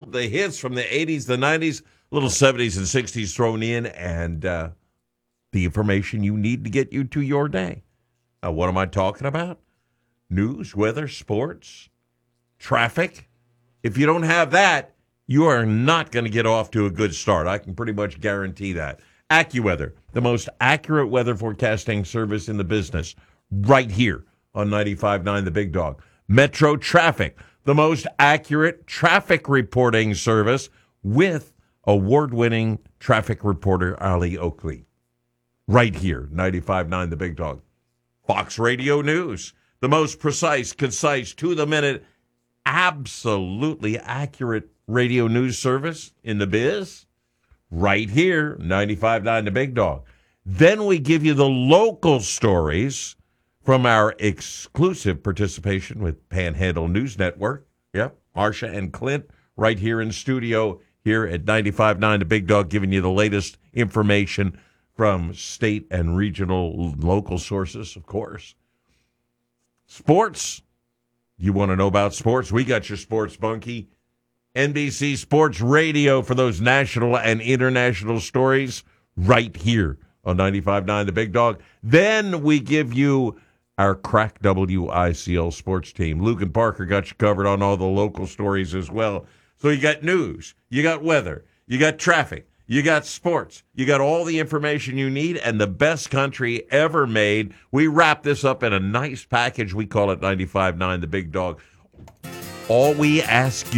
the hits from the 80s, the 90s, little 70s and 60s thrown in, and the information you need to get you to your day. What am I talking about? News, weather, sports, traffic. If you don't have that, you are not going to get off to a good start. I can pretty much guarantee that. AccuWeather, the most accurate weather forecasting service in the business, right here on 95.9 The Big Dog. Metro Traffic, the most accurate traffic reporting service with award-winning traffic reporter Ali Oakley. Right here, 95.9 The Big Dog. Fox Radio News, the most precise, concise, to-the-minute, absolutely accurate radio news service in the biz. Right here, 95.9 The Big Dog. Then we give you the local stories from our exclusive participation with Panhandle News Network. Yep, Marcia and Clint right here in studio here at 95.9 The Big Dog, giving you the latest information from state and regional local sources, of course. Sports. You want to know about sports? We got your sports bunkie. NBC Sports Radio for those national and international stories right here on 95.9 The Big Dog. Then we give you our crack WICL sports team. Luke and Parker got you covered on all the local stories as well. So you got news, you got weather, you got traffic, you got sports, you got all the information you need, and the best country ever made. We wrap this up in a nice package. We call it 95.9 The Big Dog. All we ask you